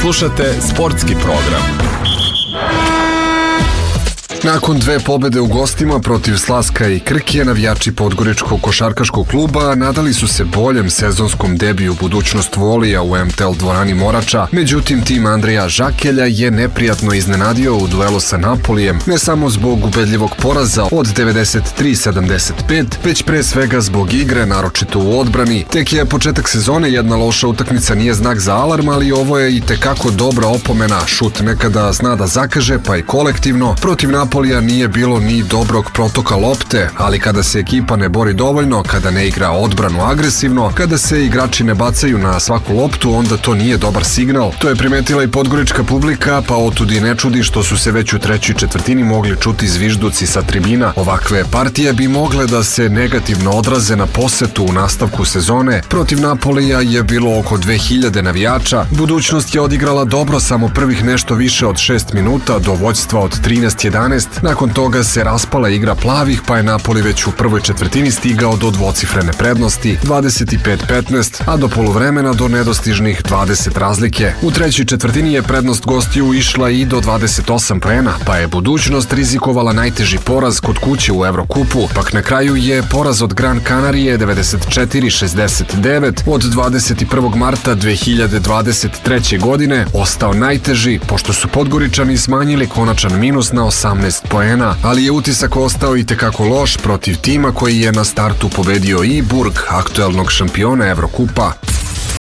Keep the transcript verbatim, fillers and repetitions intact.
Slušate sportski program. Nakon dve pobede u gostima protiv Slaska i Krke, navijači Podgoričkog košarkaškog kluba nadali su se boljem sezonskom debiju budućnost Volija u M T L dvorani Morača. Međutim, tim Andreja Žakelja je neprijatno iznenadio u duelu sa Napolijem, ne samo zbog ubedljivog poraza od devedeset tri sedamdeset pet, već pre svega zbog igre, naročito u odbrani. Tek je početak sezone, jedna loša utakmica nije znak za alarm, ali ovo je i tekako dobra opomena. Šut nekada zna da zakaže, pa i kolektivno. Protiv Napolija nije bilo ni dobrog protoka lopte, ali kada se ekipa ne bori dovoljno, kada ne igra odbranu agresivno, kada se igrači ne bacaju na svaku loptu, onda to nije dobar signal. To je primetila i podgorička publika, pa otud i ne čudi što su se već u trećoj četvrtini mogli čuti zvižduci sa tribina. Ovakve partije bi mogle da se negativno odraze na posetu u nastavku sezone. Protiv Napolija je bilo oko dve hiljade navijača. Budućnost je odigrala dobro samo prvih nešto više od šest minuta do vođstva od trinaest jedanaest. Nakon toga se raspala igra plavih, pa je Napoli već u prvoj četvrtini stigao do dvocifrene prednosti dvadeset pet petnaest, a do poluvremena do nedostižnih dvadeset razlike. U trećoj četvrtini je prednost gostiju išla i do dvadeset osam poena, pa je budućnost rizikovala najteži poraz kod kuće u Evrokupu. Pak na kraju je poraz od Gran Canarije devedeset četiri šezdeset devet od dvadeset prvog marta dve hiljade dvadeset treće. godine ostao najteži, pošto su Podgoričani smanjili konačan minus na osamnaest poena, ali je utisak ostao i tekako loš protiv tima koji je na startu pobedio i Burg, aktuelnog šampiona Evrokupa.